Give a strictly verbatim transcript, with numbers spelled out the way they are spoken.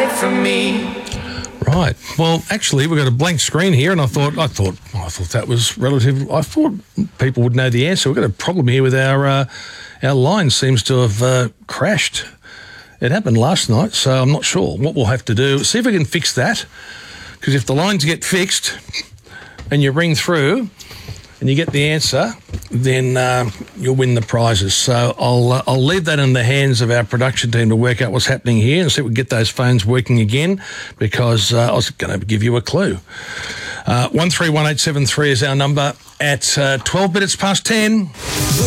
it from me. Right. Well, actually, we've got a blank screen here, and I thought, I thought, I thought that was relative. I thought people would know the answer. We've got a problem here with our uh, our line. Seems to have uh, crashed. It happened last night, so I'm not sure what we'll have to do. See if we can fix that, because if the lines get fixed and you ring through and you get the answer, then uh, you'll win the prizes. So I'll uh, I'll leave that in the hands of our production team to work out what's happening here and see if we can get those phones working again, because uh, I was going to give you a clue. Uh, one three one eight seven three is our number at uh, twelve minutes past ten.